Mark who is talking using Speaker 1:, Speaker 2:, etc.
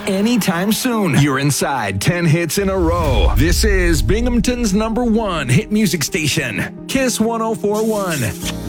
Speaker 1: anytime soon. You're inside 10 hits in a row. This is Binghamton's #1 hit music station, Kiss 104.1.